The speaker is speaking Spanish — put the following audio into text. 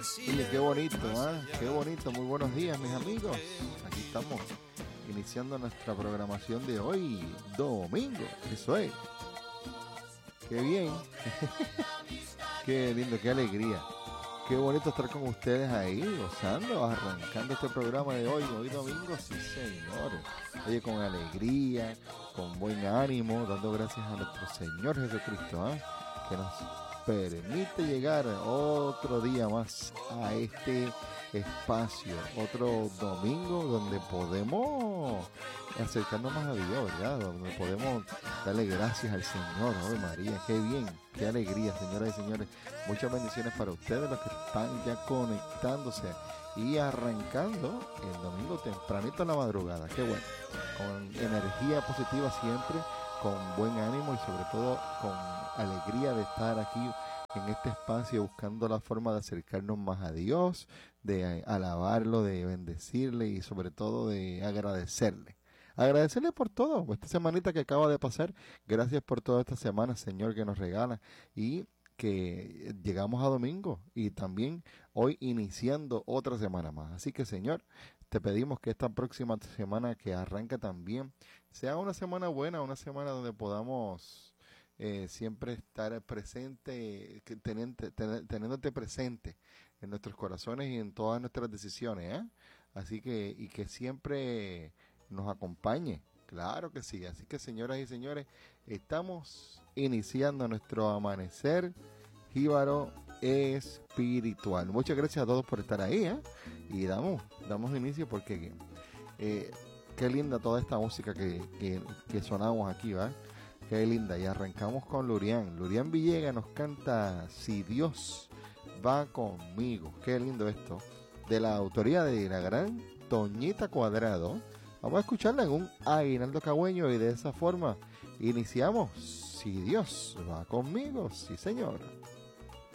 Oye, qué bonito, ¿eh? Qué bonito. Muy buenos días, mis amigos. Aquí estamos iniciando nuestra programación de hoy, domingo. Eso es. Qué bien. Qué lindo, qué alegría. Qué bonito estar con ustedes ahí, gozando, arrancando este programa de hoy domingo, sí señor. Oye, con alegría, con buen ánimo, dando gracias a nuestro Señor Jesucristo, ¿eh? Que nos permite llegar otro día más a este espacio, otro domingo donde podemos acercarnos más a Dios, ¿verdad? Donde podemos darle gracias al Señor. ¡Ave María! ¡Qué bien! ¡Qué alegría, señoras y señores! Muchas bendiciones para ustedes, los que están ya conectándose y arrancando el domingo tempranito en la madrugada. ¡Qué bueno! Con energía positiva siempre, con buen ánimo y sobre todo con alegría de estar aquí en este espacio buscando la forma de acercarnos más a Dios, de alabarlo, de bendecirle y sobre todo de agradecerle. Agradecerle por todo, esta semanita que acaba de pasar. Gracias por toda esta semana, Señor, que nos regala y que llegamos a domingo y también hoy iniciando otra semana más. Así que, Señor, te pedimos que esta próxima semana que arranca también sea una semana buena, una semana donde podamos siempre estar presente, teniéndote presente en nuestros corazones y en todas nuestras decisiones, ¿eh? Así que, y que siempre nos acompañe, claro que sí. Así que, señoras y señores, estamos iniciando nuestro amanecer jíbaro espiritual. Muchas gracias a todos por estar ahí, ¿eh? Y damos inicio porque qué linda toda esta música que sonamos aquí, ¿va? Qué linda. Y arrancamos con Lurian Villegas nos canta Si Dios va conmigo. Qué lindo esto, de la autoría de la gran Toñita Cuadrado. Vamos a escucharla en un aguinaldo cagüeño y de esa forma iniciamos Si Dios va conmigo. Sí, señor.